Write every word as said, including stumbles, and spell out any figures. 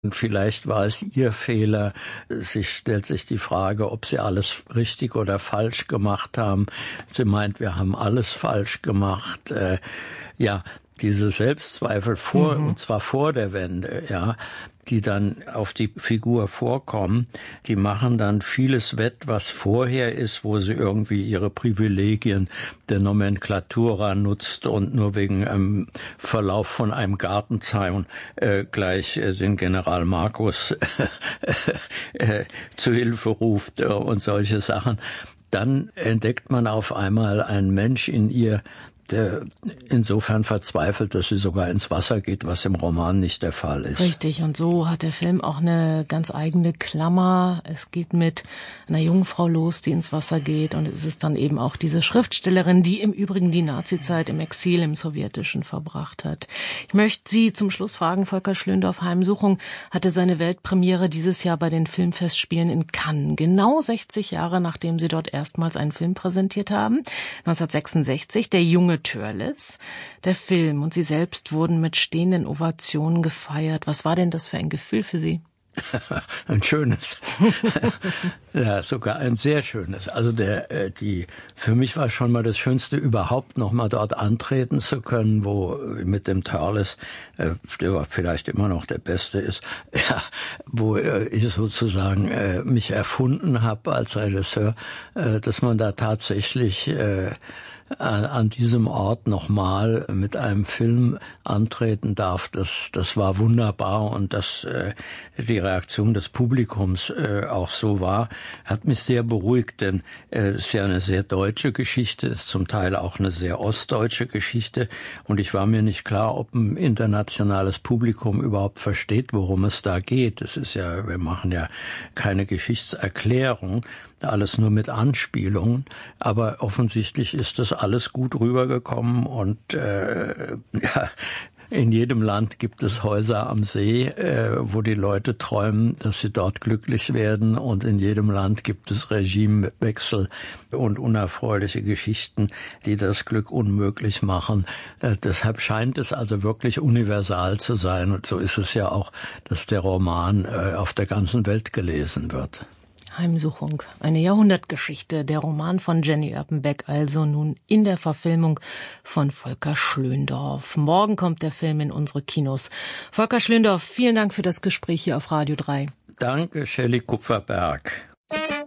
Vielleicht war es ihr Fehler. Sie stellt sich die Frage, ob sie alles richtig oder falsch gemacht haben. Sie meint, wir haben alles falsch gemacht. Äh, ja, diese Selbstzweifel vor, mhm. und zwar vor der Wende, ja, die dann auf die Figur vorkommen, die machen dann vieles wett, was vorher ist, wo sie irgendwie ihre Privilegien der Nomenklatura nutzt und nur wegen einem Verlauf von einem Gartenzaun äh, gleich äh, den General Marcus äh, zu Hilfe ruft äh, und solche Sachen. Dann entdeckt man auf einmal einen Mensch in ihr, der insofern verzweifelt, dass sie sogar ins Wasser geht, was im Roman nicht der Fall ist. Richtig, und so hat der Film auch eine ganz eigene Klammer. Es geht mit einer jungen Frau los, die ins Wasser geht, und es ist dann eben auch diese Schriftstellerin, die im Übrigen die Nazizeit im Exil im Sowjetischen verbracht hat. Ich möchte Sie zum Schluss fragen, Volker Schlöndorff, Heimsuchung hatte seine Weltpremiere dieses Jahr bei den Filmfestspielen in Cannes, genau sechzig Jahre, nachdem Sie dort erstmals einen Film präsentiert haben, neunzehnhundertsechsundsechzig, Der junge Törles. Der Film und Sie selbst wurden mit stehenden Ovationen gefeiert. Was war denn das für ein Gefühl für Sie? Ein schönes. Ja, sogar ein sehr schönes. Also der, die, für mich war schon mal das Schönste überhaupt, noch mal dort antreten zu können, wo mit dem Törles, der vielleicht immer noch der Beste ist, ja, wo ich sozusagen mich erfunden habe als Regisseur, dass man da tatsächlich an diesem Ort nochmal mit einem Film antreten darf. Das, das war wunderbar, und dass äh, die Reaktion des Publikums äh, auch so war, hat mich sehr beruhigt, denn es äh, ist ja eine sehr deutsche Geschichte, ist zum Teil auch eine sehr ostdeutsche Geschichte, und ich war mir nicht klar, ob ein internationales Publikum überhaupt versteht, worum es da geht. Es ist ja, wir machen ja keine Geschichtserklärung, alles nur mit Anspielungen, aber offensichtlich ist das alles gut rübergekommen, und äh, ja, in jedem Land gibt es Häuser am See, äh, wo die Leute träumen, dass sie dort glücklich werden, und in jedem Land gibt es Regimewechsel und unerfreuliche Geschichten, die das Glück unmöglich machen. Äh, deshalb scheint es also wirklich universal zu sein, und so ist es ja auch, dass der Roman äh, auf der ganzen Welt gelesen wird. Heimsuchung, eine Jahrhundertgeschichte, der Roman von Jenny Erpenbeck, also nun in der Verfilmung von Volker Schlöndorff. Morgen kommt der Film in unsere Kinos. Volker Schlöndorff, vielen Dank für das Gespräch hier auf Radio drei. Danke, Shelley Kupferberg.